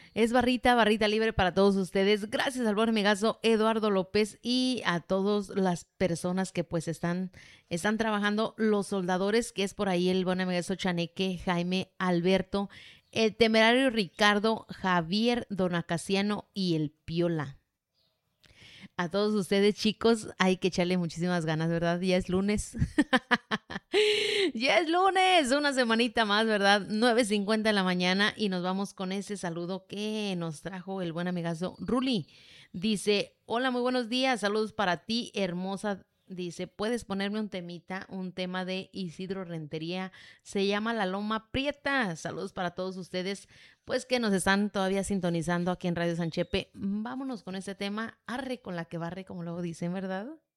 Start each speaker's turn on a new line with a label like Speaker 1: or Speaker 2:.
Speaker 1: Es barrita libre para todos ustedes. Gracias al buen amigazo Eduardo López y a todas las personas que pues están trabajando, los soldadores, que es por ahí el buen amigazo Chaneque, Jaime, Alberto, el temerario Ricardo, Javier, Don Acaciano y el Piola. A todos ustedes, chicos, hay que echarle muchísimas ganas, ¿verdad? Ya es lunes. Ya es lunes, una semanita más, ¿verdad? 9:50 de la mañana y nos vamos con ese saludo que nos trajo el buen amigazo Ruli. Dice, hola, muy buenos días, saludos para ti, hermosa. Dice, ¿puedes ponerme un temita, un tema de Isidro Rentería? Se llama La Loma Prieta. Saludos para todos ustedes, pues que nos están todavía sintonizando aquí en Radio Sanchepe. Vámonos con este tema, arre con la que barre, como luego dicen, ¿verdad?